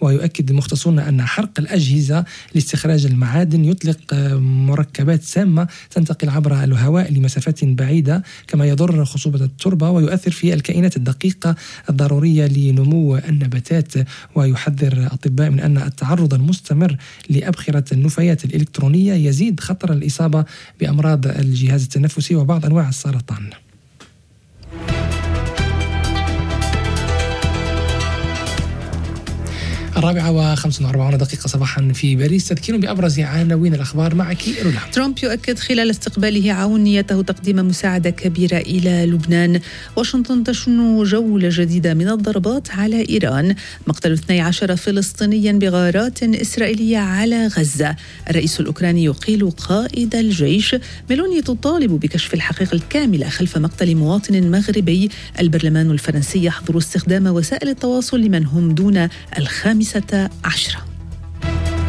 ويؤكد المختصون أن حرق الأجهزة لاستخراج المعادن يطلق مركبات سامة تنتقل عبر الهواء لمسافات بعيدة، كما يضر خصوبة التربة ويؤثر في الكائنات الدقيقة الضرورية لنمو النباتات. ويحذر الأطباء من أن التعرض المستمر لأبخرة النفايات الإلكترونية يزيد خطر الإصابة بأمراض الجهاز التنفسي وبعض أنواع السرطان. 4:45 صباحا في باريس. تذكير بأبرز عناوين الأخبار معك رولا. ترامب يؤكد خلال استقباله عونيته تقديم مساعدة كبيرة إلى لبنان. واشنطن تشن جولة جديدة من الضربات على إيران. مقتل 12 فلسطينيا بغارات إسرائيلية على غزة. الرئيس الأوكراني يقيل قائد الجيش. ميلوني تطالب بكشف الحقيقة الكاملة خلف مقتل مواطن مغربي. البرلمان الفرنسي يحظر استخدام وسائل التواصل لمن هم دون 15.